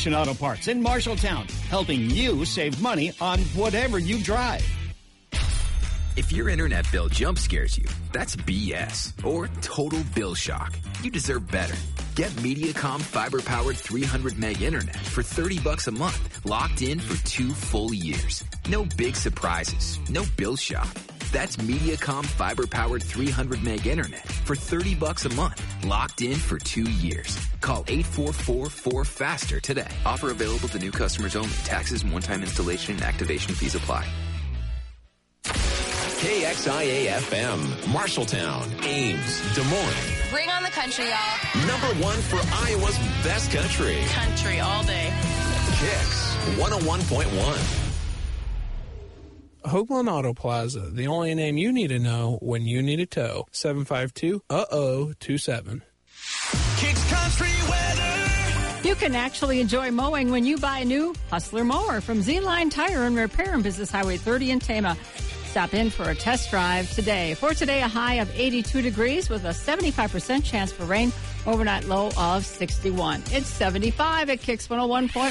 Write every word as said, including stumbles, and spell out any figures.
Action Auto Parts in Marshalltown, helping you save money on whatever you drive. If your internet bill jump scares you, that's B S or total bill shock. You deserve better. Get Mediacom fiber-powered three hundred meg internet for thirty bucks a month, locked in for two full years. No big surprises, no bill shock. That's Mediacom fiber-powered three hundred meg internet for thirty bucks a month, locked in for two years. Call eight four four four faster today. Offer available to new customers only. Taxes and one-time installation and activation fees apply. K X I A F M, Marshalltown, Ames, Des Moines. Bring on the country, y'all. Number one for Iowa's best country. Country all day. Kicks one oh one point one. Hoagland Auto Plaza, the only name you need to know when you need a tow. seven five two, uh oh, two seven. Kicks Country weather. You can actually enjoy mowing when you buy a new Hustler mower from Z-Line Tire and Repair on Business Highway thirty in Tama. Stop in for a test drive today. For today, a high of eighty-two degrees with a seventy-five percent chance for rain. Overnight low of sixty-one. It's seventy-five at Kicks one oh one point one.